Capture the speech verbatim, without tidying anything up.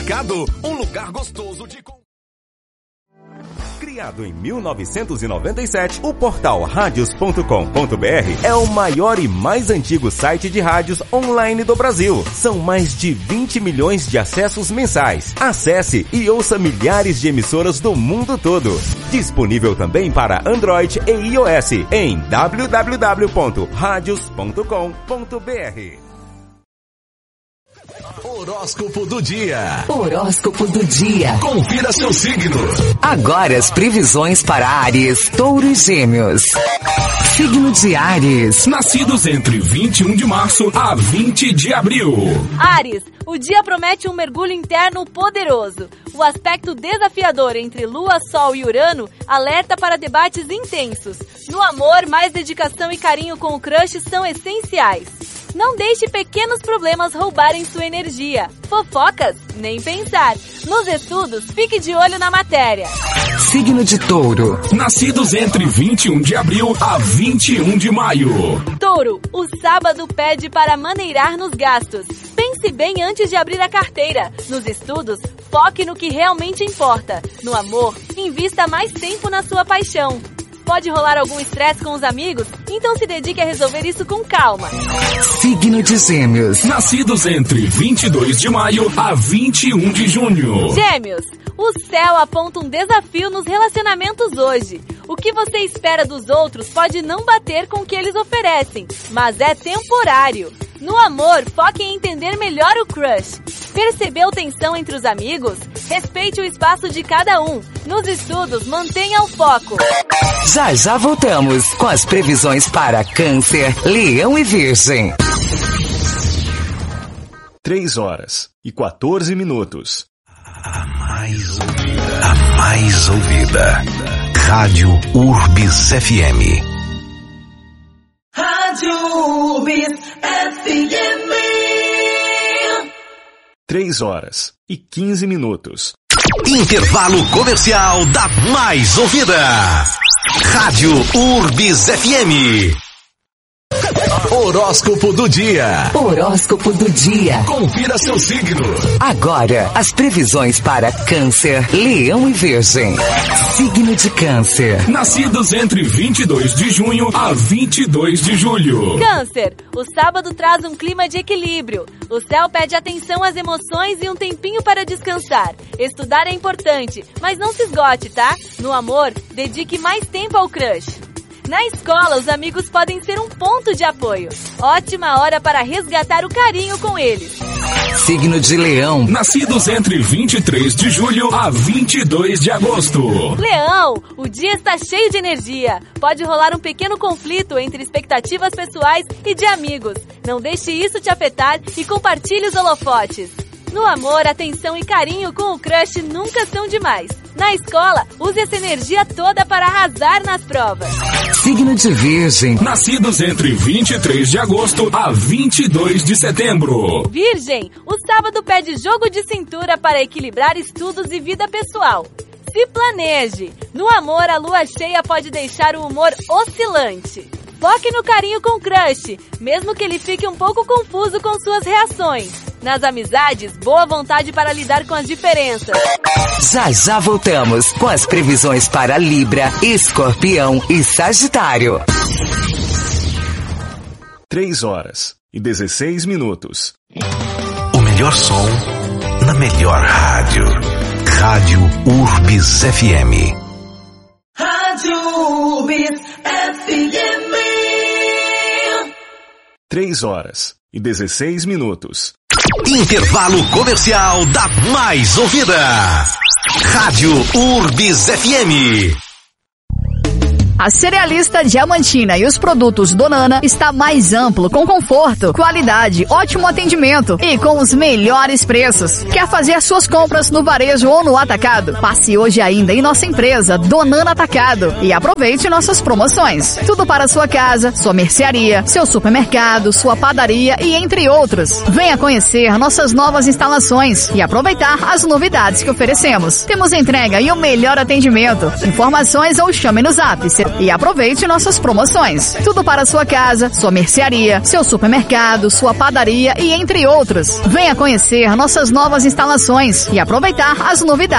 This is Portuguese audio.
Atacado, um lugar gostoso de... Criado em mil novecentos e noventa e sete, o portal radios ponto com ponto b r é o maior e mais antigo site de rádios online do Brasil. São mais de vinte milhões de acessos mensais. Acesse e ouça milhares de emissoras do mundo todo. Disponível também para Android e iOS em w w w ponto radios ponto com ponto b r. Horóscopo do dia. Horóscopo do dia. Confira seu signo. Agora as previsões para Áries, Touro e Gêmeos. Signo de Áries. Nascidos entre vinte e um de março a vinte de abril. Áries, o dia promete um mergulho interno poderoso. O aspecto desafiador entre Lua, Sol e Urano alerta para debates intensos. No amor, mais dedicação e carinho com o crush são essenciais. Não deixe pequenos problemas roubarem sua energia. Fofocas? Nem pensar. Nos estudos, fique de olho na matéria. Signo de Touro. Nascidos entre vinte e um de abril a vinte e um de maio. Touro, o sábado pede para maneirar nos gastos. Pense bem antes de abrir a carteira. Nos estudos, foque no que realmente importa. No amor, invista mais tempo na sua paixão. Pode rolar algum estresse com os amigos? Então se dedique a resolver isso com calma. Signo de Gêmeos. Nascidos entre vinte e dois de maio a vinte e um de junho. Gêmeos, o céu aponta um desafio nos relacionamentos hoje. O que você espera dos outros pode não bater com o que eles oferecem, mas é temporário. No amor, foque em entender melhor o crush. Percebeu tensão entre os amigos? Respeite o espaço de cada um. Nos estudos, mantenha o foco. Já já voltamos com as previsões para Câncer, Leão e Virgem. Três horas e quatorze minutos. A mais ouvida. A mais ouvida. Rádio Urbis F M. Rádio Urbis F M. Três horas e quinze minutos. Intervalo comercial da mais ouvida. Rádio Urbis F M. Horóscopo do dia. Horóscopo do dia. Confira seu signo. Agora, as previsões para Câncer, Leão e Virgem. Signo de Câncer. Nascidos entre vinte e dois de junho a vinte e dois de julho. Câncer, o sábado traz um clima de equilíbrio. O céu pede atenção às emoções e um tempinho para descansar. Estudar é importante, mas não se esgote, tá? No amor, dedique mais tempo ao crush. Na escola, os amigos podem ser um ponto de apoio. Ótima hora para resgatar o carinho com eles. Signo de Leão. Nascidos entre vinte e três de julho a vinte e dois de agosto. Leão, o dia está cheio de energia. Pode rolar um pequeno conflito entre expectativas pessoais e de amigos. Não deixe isso te afetar e compartilhe os holofotes. No amor, atenção e carinho com o crush nunca são demais. Na escola, use essa energia toda para arrasar nas provas. Signo de Virgem. Nascidos entre vinte e três de agosto a vinte e dois de setembro. Virgem, o sábado pede jogo de cintura para equilibrar estudos e vida pessoal. Se planeje. No amor, a lua cheia pode deixar o humor oscilante. Foque no carinho com o crush, mesmo que ele fique um pouco confuso com suas reações. Nas amizades, boa vontade para lidar com as diferenças. Já já voltamos com as previsões para Libra, Escorpião e Sagitário. Três horas e dezesseis minutos. O melhor som na melhor rádio. Rádio Urbis F M. Rádio Urbis F M. Três horas e dezesseis minutos. Intervalo comercial da mais ouvida. Rádio Urbis F M. A Cerealista Diamantina e os produtos Donana está mais amplo, com conforto, qualidade, ótimo atendimento e com os melhores preços. Quer fazer suas compras no varejo ou no atacado? Passe hoje ainda em nossa empresa Donana Atacado e aproveite nossas promoções. Tudo para sua casa, sua mercearia, seu supermercado, sua padaria e entre outros. Venha conhecer nossas novas instalações e aproveitar as novidades que oferecemos. Temos entrega e o melhor atendimento. Informações ou chame no zap farmácia e aproveite nossas promoções. Tudo para sua casa, sua mercearia, seu supermercado, sua padaria e entre outros. Venha conhecer nossas novas instalações e aproveitar as novidades.